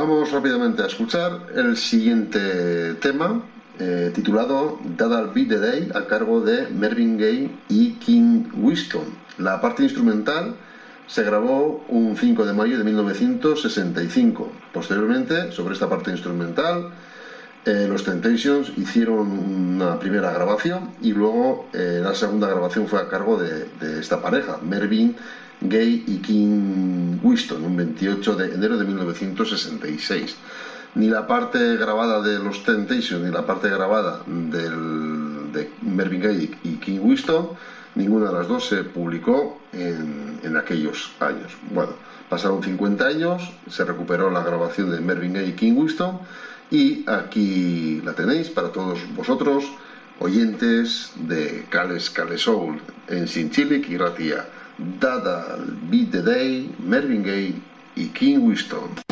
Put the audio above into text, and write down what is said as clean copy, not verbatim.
Vamos rápidamente a escuchar el siguiente tema, titulado That'll Be the Day, a cargo de Marvin Gaye y King Winston. La parte instrumental se grabó un 5 de mayo de 1965. Posteriormente, sobre esta parte instrumental, los Temptations hicieron una primera grabación y luego la segunda grabación fue a cargo de esta pareja, Marvin Gaye y King Winston, un 28 de enero de 1966. Ni la parte grabada de los Temptations ni la parte grabada de Marvin Gaye y King Winston, ninguna de las dos se publicó en aquellos años. Bueno, pasaron 50 años, se recuperó la grabación de Marvin Gaye y King Winston y aquí la tenéis para todos vosotros, oyentes de Cales Soul en Sinchilic y Ratia. That'll Be the Day, Marvin Gaye y King Winston.